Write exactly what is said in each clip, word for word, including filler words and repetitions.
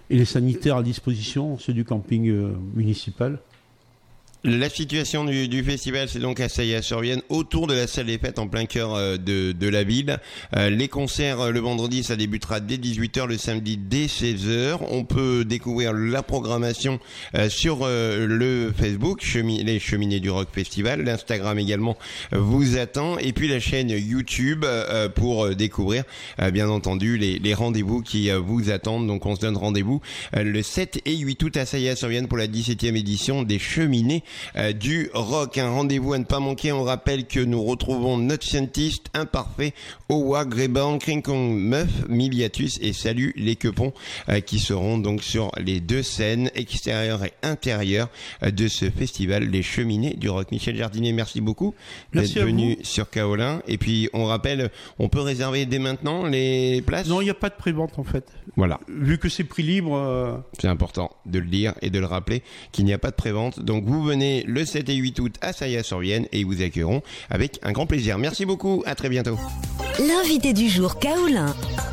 et les sanitaires à disposition, ceux du camping euh, municipal. La situation du, du festival, c'est donc à Saillat-sur-Vienne, autour de la salle des fêtes en plein cœur euh, de, de la ville. Euh, les concerts, euh, le vendredi, ça débutera dès dix-huit heures, le samedi dès seize heures. On peut découvrir la programmation euh, sur euh, le Facebook, chemi- les Cheminées du Rock Festival. L'Instagram également euh, vous attend. Et puis la chaîne YouTube euh, pour euh, découvrir, euh, bien entendu, les, les rendez-vous qui euh, vous attendent. Donc on se donne rendez-vous euh, le sept et huit août à Saillat-sur-Vienne pour la dix-septième édition des Cheminées Euh, du rock. Un rendez-vous à ne pas manquer. On rappelle que nous retrouvons Not Scientist, Imparfait, Owa, Greybound, King Kong, Meuf, Miliatus et Salut les Quepons euh, qui seront donc sur les deux scènes extérieures et intérieures euh, de ce festival des Cheminées du rock. Michel Jardinier, merci beaucoup merci d'être venu sur Kaolin. Et puis on rappelle, on peut réserver dès maintenant les places? Non, il n'y a pas de pré-vente en fait. Voilà. Vu que c'est prix libre. Euh... C'est important de le dire et de le rappeler qu'il n'y a pas de pré-vente. Donc vous venez le sept et huit août à Saillat-sur-Vienne et ils vous accueilleront avec un grand plaisir. Merci beaucoup, à très bientôt. L'invité du jour, Kaolin.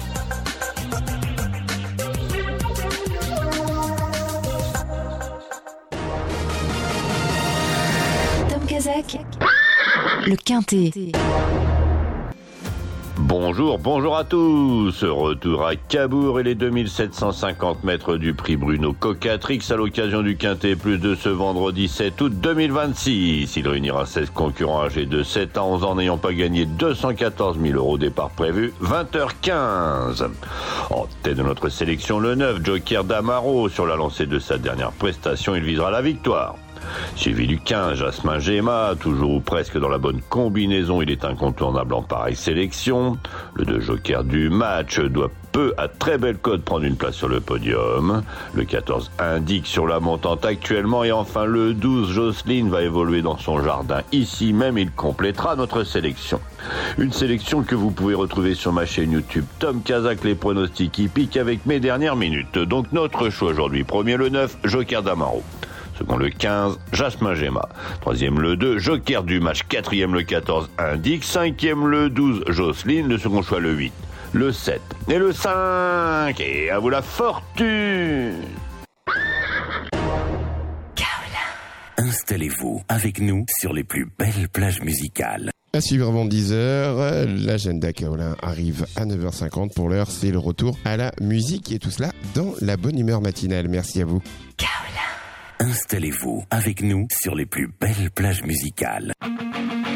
Tom Kazak, le Quintet. Bonjour, bonjour à tous. Retour à Cabourg et les deux mille sept cent cinquante mètres du prix Bruno Cocatrix à l'occasion du Quintet Plus de ce vendredi sept août deux mille vingt-six. Il réunira seize concurrents âgés de sept à onze ans n'ayant pas gagné deux cent quatorze mille euros départ prévu, vingt heures quinze. En tête de notre sélection, le neuf, Joker d'Amaro. Sur la lancée de sa dernière prestation, il visera la victoire. Suivi du quinze, Jasmin Gemma, toujours ou presque dans la bonne combinaison, il est incontournable en pareille sélection. Le deux, Joker du match, doit peu à très belle cote prendre une place sur le podium. Le quatorze, Indique sur la montante actuellement. Et enfin le douze, Jocelyne, va évoluer dans son jardin ici même, il complétera notre sélection. Une sélection que vous pouvez retrouver sur ma chaîne YouTube Tom Kazak, les pronostics hippiques avec mes dernières minutes. Donc notre choix aujourd'hui, premier le neuf, Joker d'Amaro. Second le quinze, Jasmin Gemma. Troisième le deux, Joker du match. Quatrième le quatorze, Indique. Cinquième le douze, Jocelyne. Le second choix le huit, le sept et le cinq. Et à vous la fortune. Installez-vous avec nous sur les plus belles plages musicales. À suivre avant dix heures, l'agenda Kaolin arrive à neuf heures cinquante. Pour l'heure, c'est le retour à la musique et tout cela dans la bonne humeur matinale. Merci à vous. Installez-vous avec nous sur les plus belles plages musicales.